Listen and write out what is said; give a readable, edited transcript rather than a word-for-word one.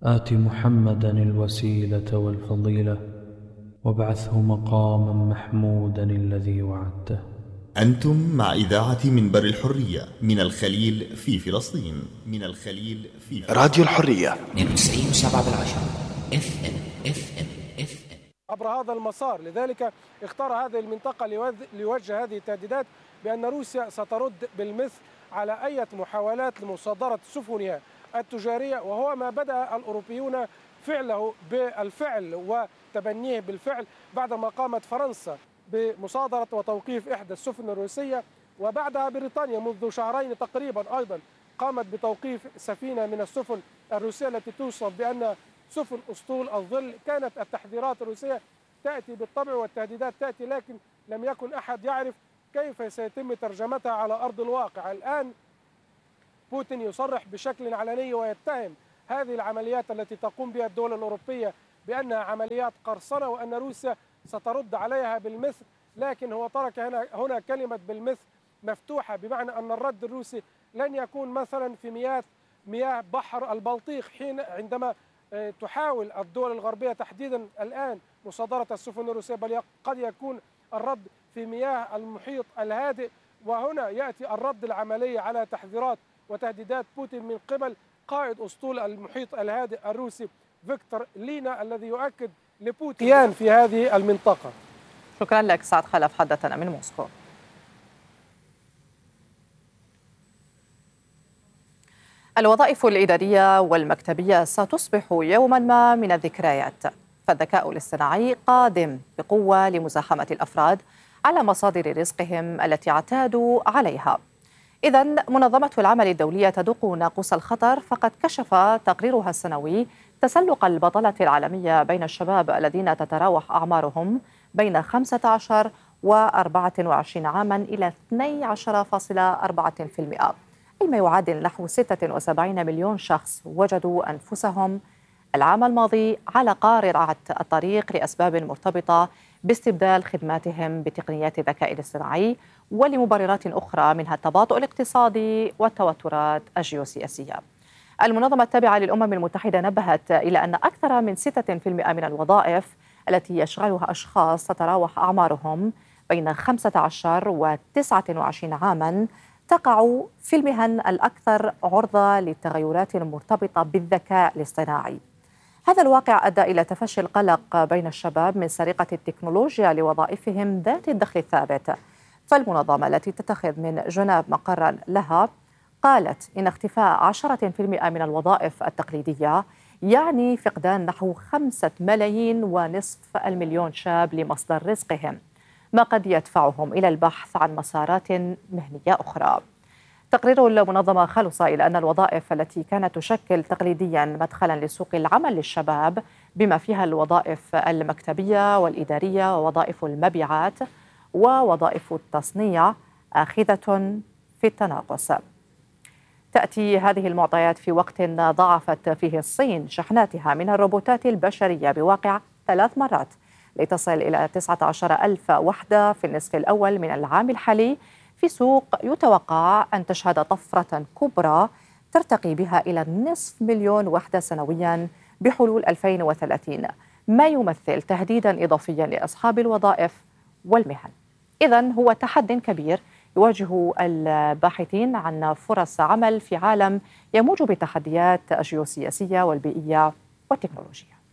آت محمدا الوسيلة والفضيلة وابعثه مقاما محمودا الذي وعدته. أنتم مع إذاعة منبر الحرية من الخليل في فلسطين. راديو الحرية 92.7 FM عبر هذا المسار. لذلك اختار هذه المنطقة ليوجه هذه التهديدات بأن روسيا سترد بالمثل على أي محاولات لمصادرة سفنها التجارية، وهو ما بدأ الأوروبيون فعله بالفعل وتبنيه بالفعل بعدما قامت فرنسا بمصادرة وتوقيف إحدى السفن الروسية، وبعدها بريطانيا منذ شهرين تقريبا أيضا قامت بتوقيف سفينة من السفن الروسية التي توصف بأن سفن أسطول الظل. كانت التحذيرات الروسية تأتي بالطبع والتهديدات تأتي، لكن لم يكن أحد يعرف كيف سيتم ترجمتها على أرض الواقع. الآن بوتين يصرح بشكل علني ويتهم هذه العمليات التي تقوم بها الدول الأوروبية بأنها عمليات قرصنة وأن روسيا سترد عليها بالمثل، لكن هو ترك هنا كلمة بالمثل مفتوحة، بمعنى أن الرد الروسي لن يكون مثلا في مياه بحر البلطيق عندما تحاول الدول الغربية تحديدا الآن مصادرة السفن الروسية، بل قد يكون الرد في مياه المحيط الهادئ. وهنا يأتي الرد العملي على تحذيرات وتهديدات بوتين من قبل قائد أسطول المحيط الهادئ الروسي فيكتور لينا، الذي يؤكد لبوتين في هذه المنطقة. شكرا لك سعد خلف، حدثنا من موسكو. الوظائف الإدارية والمكتبية ستصبح يوما ما من الذكريات، فالذكاء الاصطناعي قادم بقوة لمزاحمة الأفراد على مصادر رزقهم التي اعتادوا عليها. إذن منظمة العمل الدولية تدق ناقوس الخطر، فقد كشف تقريرها السنوي تسلق البطالة العالمية بين الشباب الذين تتراوح أعمارهم بين 15 و24 عاما إلى 12.4%، أي ما يعادل نحو 76 مليون شخص وجدوا أنفسهم العام الماضي على قارعة الطريق لأسباب مرتبطة باستبدال خدماتهم بتقنيات الذكاء الاصطناعي ولمبررات أخرى منها التباطؤ الاقتصادي والتوترات الجيوسياسية. المنظمة التابعة للأمم المتحدة نبهت إلى أن أكثر من 6% من الوظائف التي يشغلها أشخاص تتراوح أعمارهم بين 15 و29 عاماً تقع في المهن الأكثر عرضة للتغيرات المرتبطة بالذكاء الاصطناعي. هذا الواقع أدى إلى تفشي القلق بين الشباب من سرقة التكنولوجيا لوظائفهم ذات الدخل الثابت. فالمنظمة التي تتخذ من جنيف مقرا لها قالت إن اختفاء 10% من الوظائف التقليدية يعني فقدان نحو 5.5 مليون شاب لمصدر رزقهم، ما قد يدفعهم إلى البحث عن مسارات مهنية أخرى. تقرير المنظمة خلص إلى أن الوظائف التي كانت تشكل تقليديا مدخلا لسوق العمل للشباب، بما فيها الوظائف المكتبية والإدارية ووظائف المبيعات ووظائف التصنيع، آخذة في التناقص. تأتي هذه المعطيات في وقت ضاعفت فيه الصين شحناتها من الروبوتات البشرية بواقع 3 مرات لتصل إلى 19,000 وحدة في النصف الأول من العام الحالي، في سوق يتوقع أن تشهد طفرة كبرى ترتقي بها إلى 500,000 وحدة سنويا بحلول 2030، ما يمثل تهديدا إضافيا لأصحاب الوظائف والمهن. إذن هو تحد كبير يواجه الباحثين عن فرص عمل في عالم يموج بالتحديات الجيوسياسية والبيئية والتكنولوجية.